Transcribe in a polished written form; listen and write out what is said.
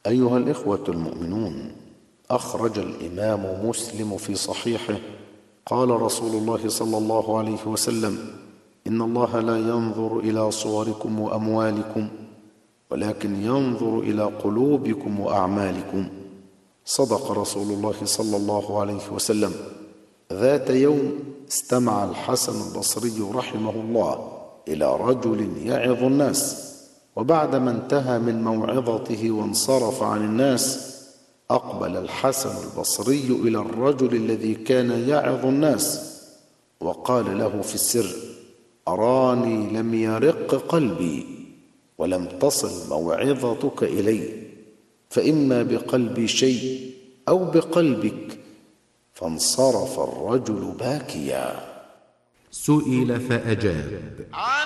أيها الإخوة المؤمنون، أخرج الإمام مسلم في صحيحه قال رسول الله صلى الله عليه وسلم: إن الله لا ينظر إلى صوركم وأموالكم ولكن ينظر إلى قلوبكم وأعمالكم. صدق رسول الله صلى الله عليه وسلم. ذات يوم استمع الحسن البصري رحمه الله إلى رجل يعظ الناس، وبعدما انتهى من موعظته وانصرف عن الناس أقبل الحسن البصري إلى الرجل الذي كان يعظ الناس وقال له في السر: أراني لم يرق قلبي ولم تصل موعظتك إلي، فإما بقلبي شيء أو بقلبك. فانصرف الرجل باكيا. سئل فأجاب: